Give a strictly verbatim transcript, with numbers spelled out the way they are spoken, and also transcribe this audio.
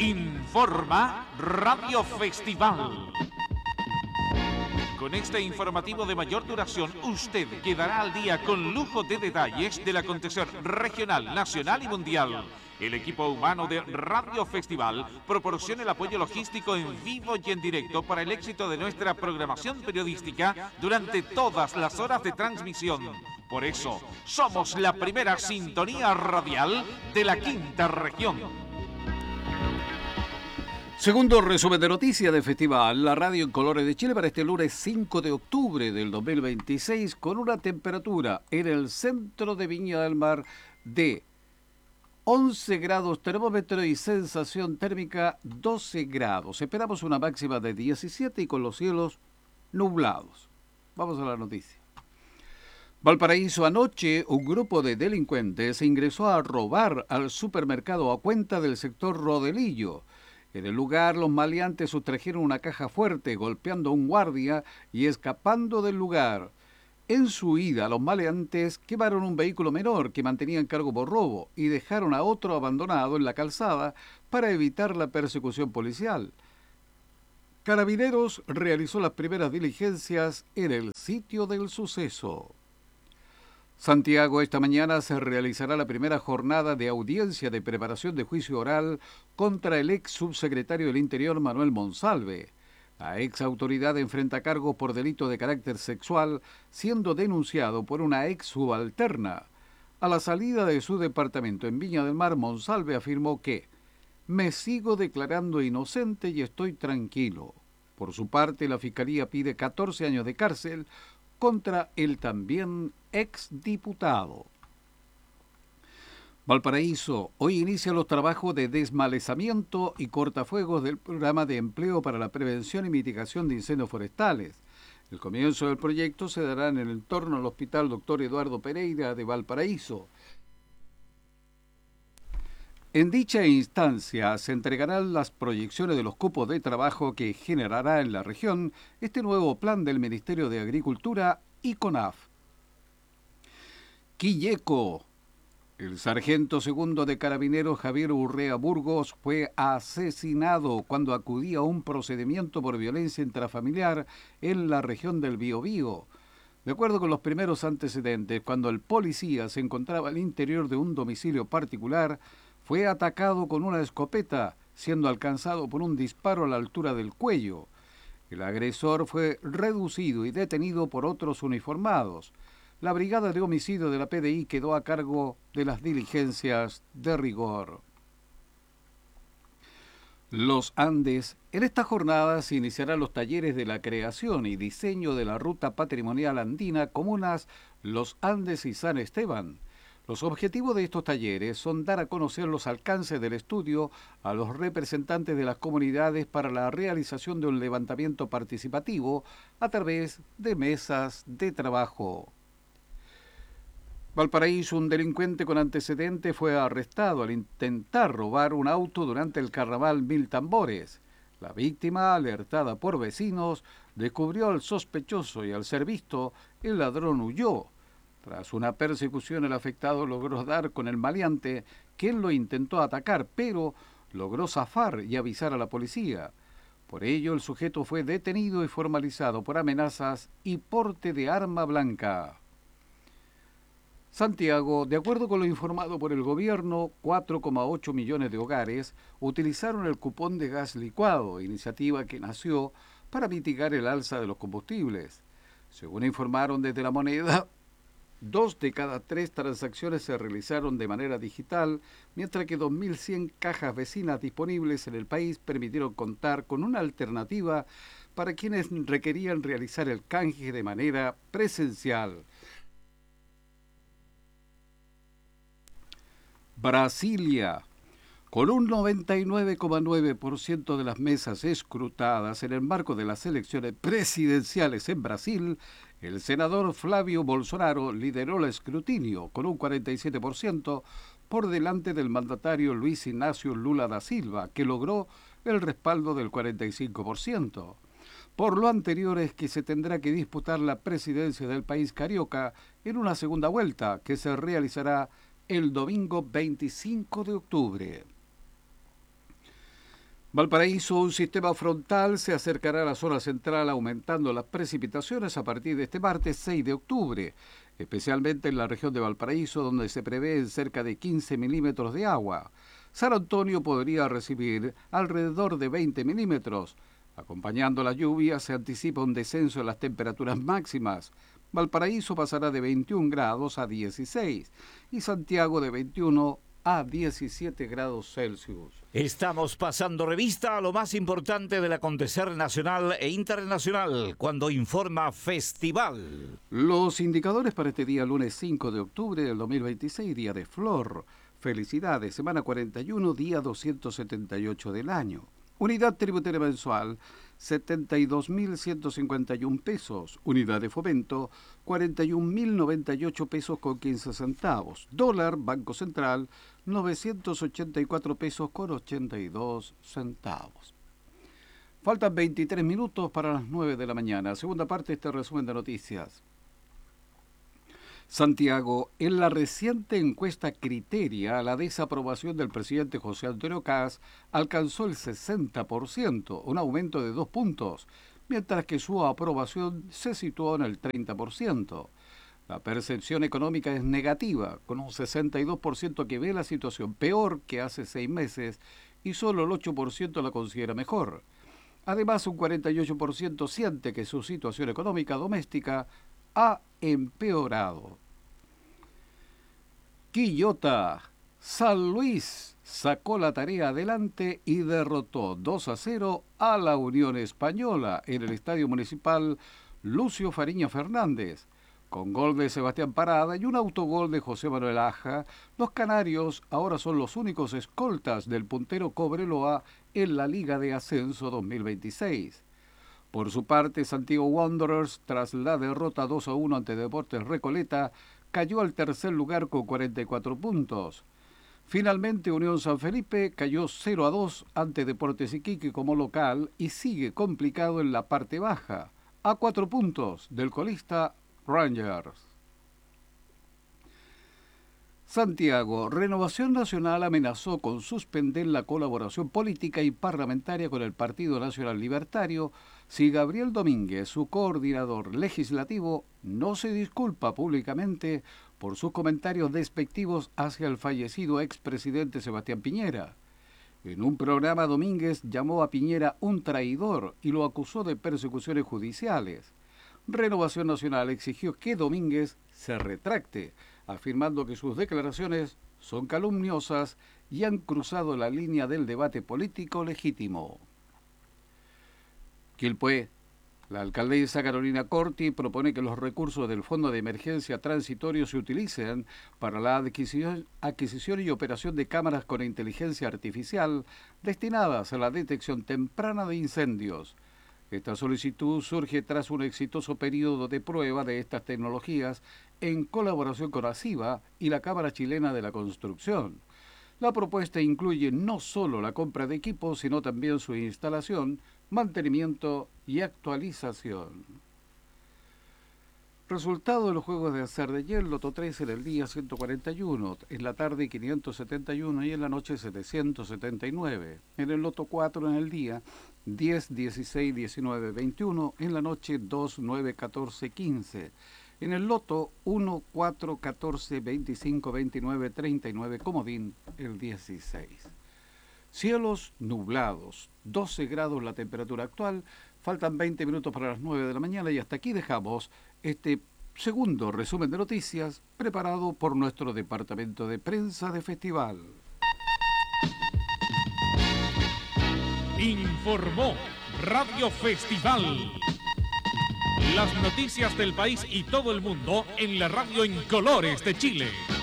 Informa Radio Festival. Con este informativo de mayor duración, usted quedará al día con lujo de detalles del acontecer regional, nacional y mundial. El equipo humano de Radio Festival proporciona el apoyo logístico en vivo y en directo para el éxito de nuestra programación periodística durante todas las horas de transmisión. Por eso, somos la primera sintonía radial de la quinta región. Segundo resumen de noticias de Festival, la radio en colores de Chile para este lunes cinco de octubre del dos mil veintiséis, con una temperatura en el centro de Viña del Mar de once grados termómetro y sensación térmica doce grados. Esperamos una máxima de diecisiete y con los cielos nublados. Vamos a la noticia. Valparaíso, anoche un grupo de delincuentes ingresó a robar al supermercado a cuenta del sector Rodelillo. En el lugar, los maleantes sustrajeron una caja fuerte, golpeando a un guardia y escapando del lugar. En su huida, los maleantes quemaron un vehículo menor que mantenían cargo por robo y dejaron a otro abandonado en la calzada para evitar la persecución policial. Carabineros realizó las primeras diligencias en el sitio del suceso. Santiago, esta mañana se realizará la primera jornada de audiencia de preparación de juicio oral contra el ex subsecretario del Interior Manuel Monsalve. La ex autoridad enfrenta cargos por delito de carácter sexual, siendo denunciado por una ex subalterna. A la salida de su departamento en Viña del Mar, Monsalve afirmó que «me sigo declarando inocente y estoy tranquilo». Por su parte, la Fiscalía pide catorce años de cárcel contra el también exdiputado. Valparaíso, hoy inicia los trabajos de desmalezamiento y cortafuegos del Programa de Empleo para la Prevención y Mitigación de Incendios Forestales. El comienzo del proyecto se dará en el entorno del Hospital Doctor Eduardo Pereira de Valparaíso. En dicha instancia se entregarán las proyecciones de los cupos de trabajo que generará en la región este nuevo plan del Ministerio de Agricultura y CONAF. Quilleco. El sargento segundo de Carabineros Javier Urrea Burgos fue asesinado cuando acudía a un procedimiento por violencia intrafamiliar en la región del Biobío. De acuerdo con los primeros antecedentes, cuando el policía se encontraba al interior de un domicilio particular, fue atacado con una escopeta, siendo alcanzado por un disparo a la altura del cuello. El agresor fue reducido y detenido por otros uniformados. La brigada de homicidio de la P D I quedó a cargo de las diligencias de rigor. Los Andes. En esta jornada se iniciarán los talleres de la creación y diseño de la Ruta Patrimonial Andina Comunas Los Andes y San Esteban. Los objetivos de estos talleres son dar a conocer los alcances del estudio a los representantes de las comunidades para la realización de un levantamiento participativo a través de mesas de trabajo. Valparaíso, un delincuente con antecedentes fue arrestado al intentar robar un auto durante el carnaval Mil Tambores. La víctima, alertada por vecinos, descubrió al sospechoso y al ser visto, el ladrón huyó. Tras una persecución, el afectado logró dar con el maleante, quien lo intentó atacar, pero logró zafar y avisar a la policía. Por ello, el sujeto fue detenido y formalizado por amenazas y porte de arma blanca. Santiago, de acuerdo con lo informado por el gobierno, cuatro coma ocho millones de hogares utilizaron el cupón de gas licuado, iniciativa que nació para mitigar el alza de los combustibles. Según informaron desde La Moneda, dos de cada tres transacciones se realizaron de manera digital, mientras que dos mil cien cajas vecinas disponibles en el país permitieron contar con una alternativa para quienes requerían realizar el canje de manera presencial. Brasilia. Con un noventa y nueve coma nueve por ciento de las mesas escrutadas en el marco de las elecciones presidenciales en Brasil, el senador Flavio Bolsonaro lideró el escrutinio con un cuarenta y siete por ciento por delante del mandatario Luis Ignacio Lula da Silva, que logró el respaldo del cuarenta y cinco por ciento. Por lo anterior es que se tendrá que disputar la presidencia del país carioca en una segunda vuelta que se realizará el domingo veinticinco de octubre. Valparaíso, un sistema frontal se acercará a la zona central aumentando las precipitaciones a partir de este martes seis de octubre, especialmente en la región de Valparaíso, donde se prevén cerca de quince milímetros de agua. San Antonio podría recibir alrededor de veinte milímetros. Acompañando la lluvia, se anticipa un descenso en las temperaturas máximas. Valparaíso pasará de veintiún grados a dieciséis y Santiago de veintiuno a diecisiete grados Celsius. Estamos pasando revista a lo más importante del acontecer nacional e internacional cuando informa Festival. Los indicadores para este día, lunes cinco de octubre del dos mil veintiséis, día de flor. Felicidades, semana cuarenta y uno, día doscientos setenta y ocho del año. Unidad tributaria mensual, setenta y dos mil ciento cincuenta y uno pesos. Unidad de fomento, cuarenta y un mil noventa y ocho pesos con quince centavos. Dólar, Banco Central, novecientos ochenta y cuatro pesos con ochenta y dos centavos. Faltan veintitrés minutos para las nueve de la mañana. Segunda parte de este resumen de noticias. Santiago, en la reciente encuesta Criteria, la desaprobación del presidente José Antonio Kast alcanzó el sesenta por ciento, un aumento de dos puntos, mientras que su aprobación se situó en el treinta por ciento. La percepción económica es negativa, con un sesenta y dos por ciento que ve la situación peor que hace seis meses y solo el ocho por ciento la considera mejor. Además, un cuarenta y ocho por ciento siente que su situación económica doméstica ha empeorado. Quillota, San Luis sacó la tarea adelante y derrotó dos a cero a la Unión Española en el Estadio Municipal Lucio Fariña Fernández. Con gol de Sebastián Parada y un autogol de José Manuel Aja, los canarios ahora son los únicos escoltas del puntero Cobreloa en la Liga de Ascenso dos mil veintiséis. Por su parte, Santiago Wanderers, tras la derrota dos a uno ante Deportes Recoleta, cayó al tercer lugar con cuarenta y cuatro puntos. Finalmente, Unión San Felipe cayó cero a dos ante Deportes Iquique como local y sigue complicado en la parte baja, a cuatro puntos del colista Rangers. Santiago, Renovación Nacional amenazó con suspender la colaboración política y parlamentaria con el Partido Nacional Libertario si Gabriel Domínguez, su coordinador legislativo, no se disculpa públicamente por sus comentarios despectivos hacia el fallecido expresidente Sebastián Piñera. En un programa, Domínguez llamó a Piñera un traidor y lo acusó de persecuciones judiciales. Renovación Nacional exigió que Domínguez se retracte, afirmando que sus declaraciones son calumniosas y han cruzado la línea del debate político legítimo. Quilpué, la alcaldesa Carolina Corti propone que los recursos del Fondo de Emergencia Transitorio se utilicen para la adquisición, adquisición y operación de cámaras con inteligencia artificial destinadas a la detección temprana de incendios. Esta solicitud surge tras un exitoso periodo de prueba de estas tecnologías en colaboración con ASIVA y la Cámara Chilena de la Construcción. La propuesta incluye no solo la compra de equipos, sino también su instalación, mantenimiento y actualización. Resultado de los juegos de azar de ayer: Loto tres en el día ciento cuarenta y uno, en la tarde quinientos setenta y uno y en la noche setecientos setenta y nueve. En el Loto cuatro en el día diez, dieciséis, diecinueve, veintiuno, en la noche dos, nueve, catorce, quince. En el Loto uno, cuatro, catorce, veinticinco, veintinueve, treinta y nueve, comodín el dieciséis. Cielos nublados, doce grados la temperatura actual, faltan veinte minutos para las nueve de la mañana y hasta aquí dejamos este segundo resumen de noticias preparado por nuestro departamento de prensa de Festival. Informó Radio Festival. Las noticias del país y todo el mundo en la radio en colores de Chile.